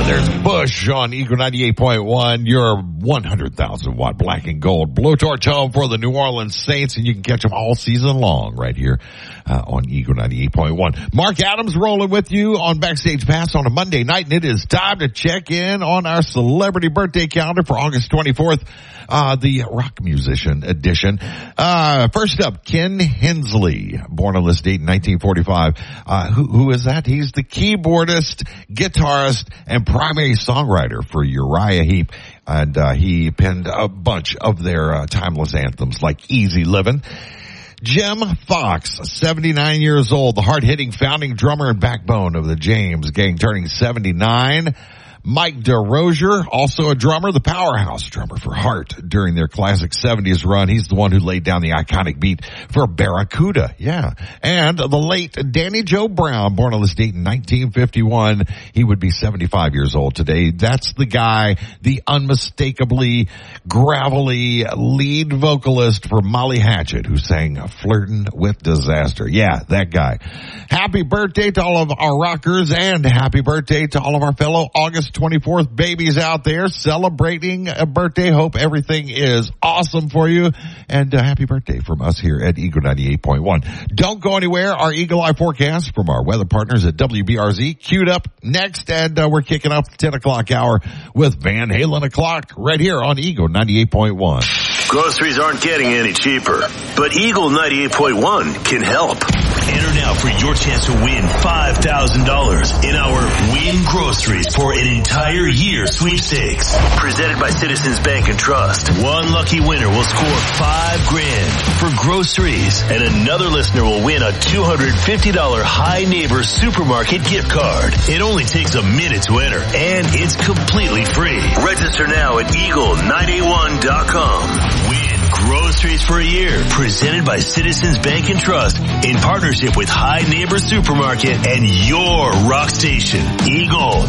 There's Bush on Eagle 98.1, your 100,000 watt black and gold blowtorch home for the New Orleans Saints, and you can catch them all season long right here on Eagle 98.1. Mark Adams rolling with you on Backstage Pass on a Monday night, and it is time to check in on our celebrity birthday calendar for August 24th, the rock musician edition. First up, Ken Hensley, born on this date in 1945. Who is that? He's the keyboardist, guitarist, and primary songwriter for Uriah Heep. And he penned a bunch of their timeless anthems like Easy Livin'. Jim Fox, 79 years old, the hard-hitting founding drummer and backbone of the James Gang, turning 79. Mike DeRozier, also a drummer, the powerhouse drummer for Heart during their classic 70s run. He's the one who laid down the iconic beat for Barracuda. Yeah. And the late Danny Joe Brown, born on this date in 1951. He would be 75 years old today. That's the guy, the unmistakably gravelly lead vocalist for Molly Hatchet, who sang Flirtin' with Disaster. Yeah, that guy. Happy birthday to all of our rockers, and happy birthday to all of our fellow August 24th babies out there celebrating a birthday. Hope everything is awesome for you, and happy birthday from us here at Eagle 98.1. Don't go anywhere. Our Eagle Eye forecast from our weather partners at WBRZ queued up next, and we're kicking off the 10 o'clock hour with Van Halen o'clock right here on Eagle 98.1. Groceries aren't getting any cheaper, but Eagle 98.1 can help. Enter now for your chance to win $5,000 in our Win Groceries for an entire year sweepstakes. Presented by Citizens Bank and Trust. One lucky winner will score $5,000 for groceries, and another listener will win a $250 High Neighbor Supermarket gift card. It only takes a minute to enter, and it's completely free. Register now at eagle981.com. Win groceries for a year. Presented by Citizens Bank and Trust in partnership with High Neighbor Supermarket and your rock station, Eagle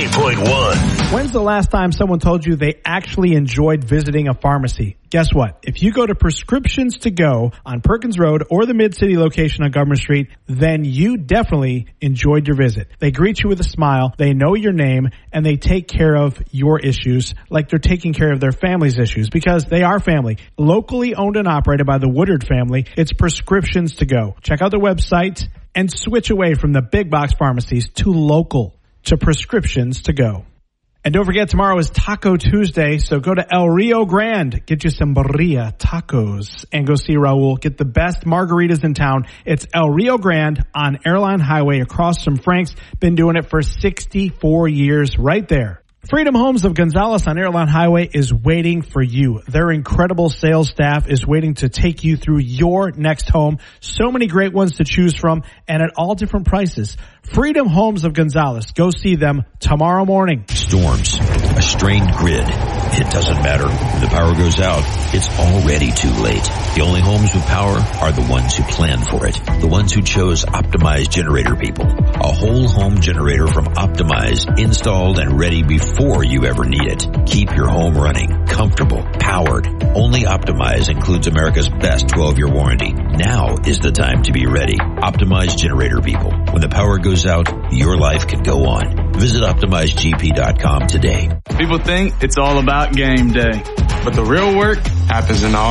98.1. When's the last time someone told you they actually enjoyed visiting a pharmacy? Guess what? If you go to Prescriptions to Go on Perkins Road or the Mid-City location on Government Street, then you definitely enjoyed your visit. They greet you with a smile, they know your name, and they take care of your issues like they're taking care of their family's issues, because they are family. Locally owned and operated by the Woodard family, it's Prescriptions to Go. Check out their website and switch away from the big box pharmacies to local, to Prescriptions to Go. And don't forget, tomorrow is Taco Tuesday, so go to El Rio Grande, get you some birria tacos, and go see Raul. Get the best margaritas in town. It's El Rio Grande on Airline Highway across from Frank's. Been doing it for 64 years right there. Freedom Homes of Gonzales on Airline Highway is waiting for you. Their incredible sales staff is waiting to take you through your next home. So many great ones to choose from, and at all different prices. Freedom Homes of Gonzales. Go see them tomorrow morning. Storms, a strained grid. It doesn't matter. When the power goes out, it's already too late. The only homes with power are the ones who plan for it. The ones who chose Optimize Generator People. A whole home generator from Optimize, installed and ready before you ever need it. Keep your home running, comfortable, powered. Only Optimize includes America's best 12-year warranty. Now is the time to be ready. Optimize Generator People. When the power goes out, your life can go on. Visit OptimizeGP.com today. People think it's all about game day, but the real work happens in all